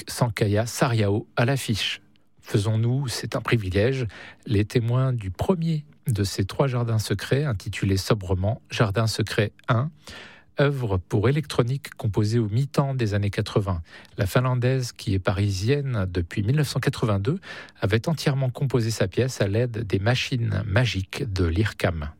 Sankaya Sariao à l'affiche. Faisons-nous, c'est un privilège, les témoins du premier de ces 3 jardins secrets, intitulé sobrement Jardin secret 1, œuvre pour électronique composée au mi-temps des années 80. La Finlandaise, qui est parisienne depuis 1982, avait entièrement composé sa pièce à l'aide des machines magiques de l'IRCAM.